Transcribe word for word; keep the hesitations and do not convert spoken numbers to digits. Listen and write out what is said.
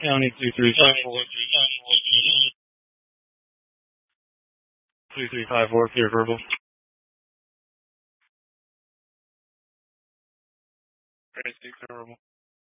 County two three five four. two three five four, clear verbal. Clear verbal.